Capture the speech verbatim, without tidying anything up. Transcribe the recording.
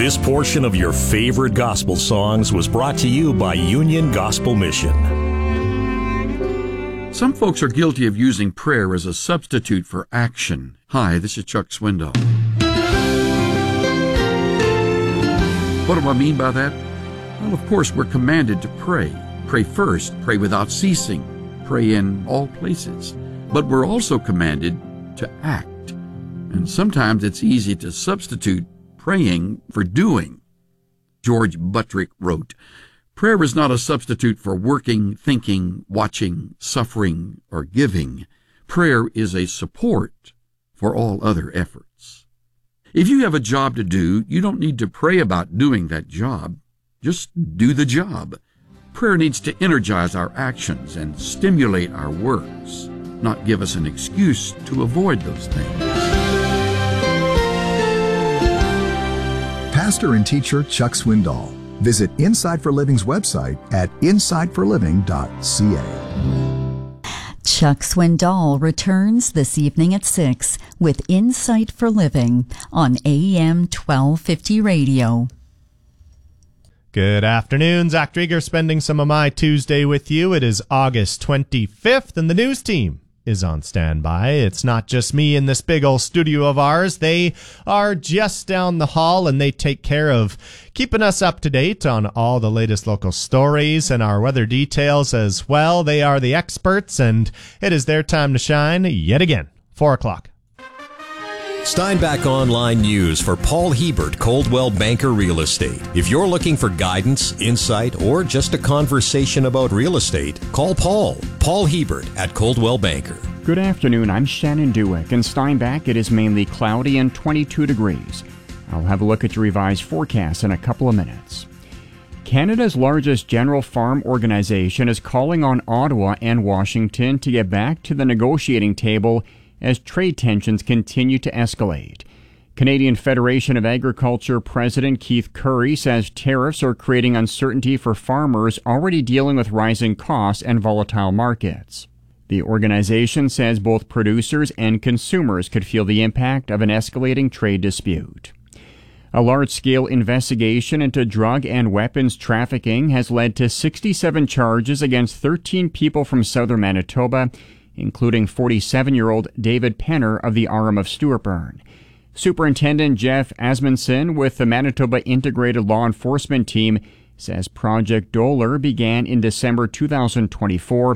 This portion of your favorite gospel songs was brought to you by Union Gospel Mission. Some folks are guilty of using prayer as a substitute for action. Hi, this is Chuck Swindoll. What do I mean by that? Well, of course, we're commanded to pray. Pray first, pray without ceasing, pray in all places. But we're also commanded to act. And sometimes it's easy to substitute praying for doing. George Buttrick wrote, "Prayer is not a substitute for working, thinking, watching, suffering, or giving. Prayer is a support for all other efforts." If you have a job to do, you don't need to pray about doing that job. Just do the job. Prayer needs to energize our actions and stimulate our works, not give us an excuse to avoid those things. Pastor and teacher Chuck Swindoll. Visit Insight for Living's website at insight for living dot c a. Chuck Swindoll returns this evening at six with Insight for Living on A M twelve fifty Radio. Good afternoon. Zach Drieger spending some of my Tuesday with you. It is August twenty-fifth, and the news team is on standby. It's not just me in this big old studio of ours. They are just down the hall, and they take care of keeping us up to date on all the latest local stories and our weather details as well. They are the experts, and it is their time to shine yet again. Four o'clock. Steinbach Online News for Paul Hebert, Coldwell Banker Real Estate. If you're looking for guidance, insight, or just a conversation about real estate, call Paul. Paul Hebert at Coldwell Banker. Good afternoon, I'm Shannon Dewick. In Steinbach, it is mainly cloudy and twenty-two degrees. I'll have a look at your revised forecast in a couple of minutes. Canada's largest general farm organization is calling on Ottawa and Washington to get back to the negotiating table as trade tensions continue to escalate. Canadian Federation of Agriculture President Keith Currie says tariffs are creating uncertainty for farmers already dealing with rising costs and volatile markets. The organization says both producers and consumers could feel the impact of an escalating trade dispute. A large-scale investigation into drug and weapons trafficking has led to sixty-seven charges against thirteen people from southern Manitoba, including forty-seven-year-old David Penner of the Aram of Stewartburn. Superintendent Jeff Asmundson with the Manitoba Integrated Law Enforcement Team says Project Dollar began in December two thousand twenty-four